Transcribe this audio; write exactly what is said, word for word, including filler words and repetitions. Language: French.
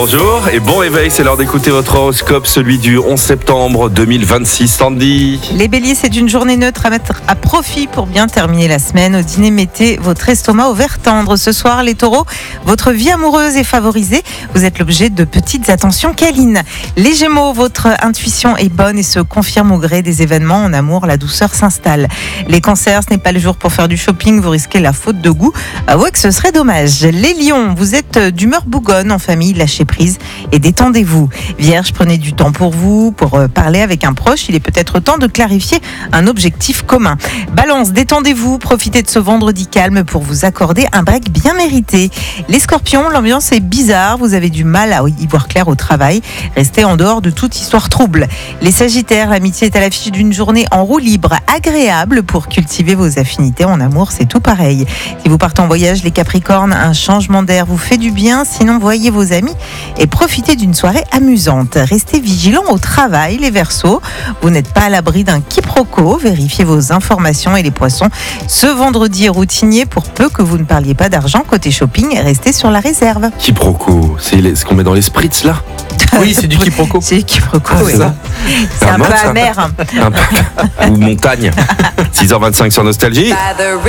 bonjour et bon réveil, c'est l'heure d'écouter votre horoscope, celui du onze septembre deux mille vingt-six. Sandy. Les béliers, c'est une journée neutre à mettre à profit pour bien terminer la semaine. Au dîner, mettez votre estomac au vert tendre. Ce soir, les taureaux, votre vie amoureuse est favorisée. Vous êtes l'objet de petites attentions câlines. Les gémeaux, votre intuition est bonne et se confirme au gré des événements. En amour, la douceur s'installe. Les cancers, ce n'est pas le jour pour faire du shopping. Vous risquez la faute de goût. Avouez que ce serait dommage. Les lions, vous êtes d'humeur bougonne en famille. Lâchez prise et détendez-vous. Vierge, prenez du temps pour vous, pour parler avec un proche. Il est peut-être temps de clarifier un objectif commun. Balance, détendez-vous, profitez de ce vendredi calme pour vous accorder un break bien mérité. Les scorpions, l'ambiance est bizarre, vous avez du mal à y voir clair au travail. Restez en dehors de toute histoire trouble. Les sagittaires, l'amitié est à l'affiche d'une journée en roue libre, agréable pour cultiver vos affinités. En amour, c'est tout pareil. Si vous partez en voyage, les capricornes, un changement d'air vous fait du bien, sinon voyez vos amis et profitez d'une soirée amusante. Restez vigilants au travail, les Verseaux. Vous n'êtes pas à l'abri d'un quiproquo. Vérifiez vos informations. Et les poissons, ce vendredi est routinier pour peu que vous ne parliez pas d'argent. Côté shopping, restez sur la réserve. Quiproquo, c'est les- ce qu'on met dans les spritz là. Oui, c'est du quiproquo. C'est quiproquo, Ah, oui. c'est ça. C'est un Pas peu mal, ça. amer. Un peu- Ou montagne. six heures vingt-cinq sur Nostalgie.